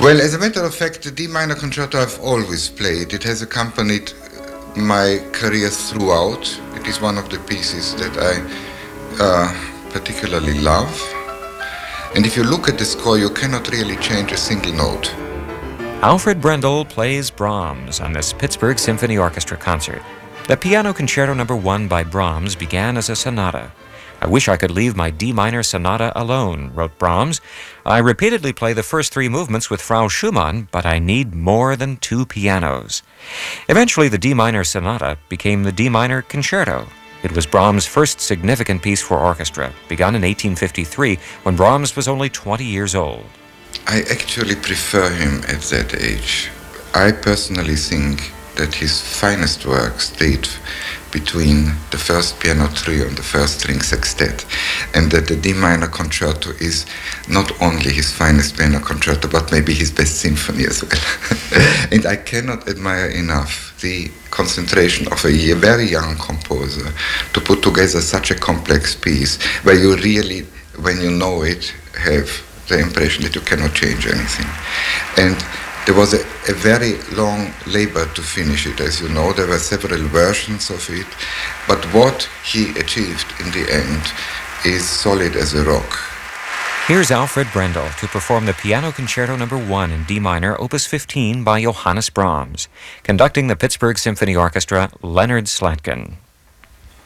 Well, as a matter of fact, the D minor concerto I've always played. It has accompanied my career throughout. It is one of the pieces that I particularly love. And if you look at the score, you cannot really change a single note. Alfred Brendel plays Brahms on this Pittsburgh Symphony Orchestra concert. The Piano Concerto No. 1 by Brahms began as a sonata. "I wish I could leave my D minor sonata alone," wrote Brahms. "I repeatedly play the first three movements with Frau Schumann, but I need more than two pianos." Eventually, the D minor sonata became the D minor concerto. It was Brahms' first significant piece for orchestra, begun in 1853 when Brahms was only 20 years old. I actually prefer him at that age. I personally think that his finest works date between the first piano trio and the first string sextet, and that the D minor concerto is not only his finest piano concerto, but maybe his best symphony as well. And I cannot admire enough the concentration of a very young composer to put together such a complex piece where you really, when you know it, have the impression that you cannot change anything. And there was a very long labor to finish it, as you know. There were several versions of it, but what he achieved in the end is solid as a rock. Here's Alfred Brendel to perform the Piano Concerto No. 1 in D minor, Opus 15 by Johannes Brahms. Conducting the Pittsburgh Symphony Orchestra, Leonard Slatkin.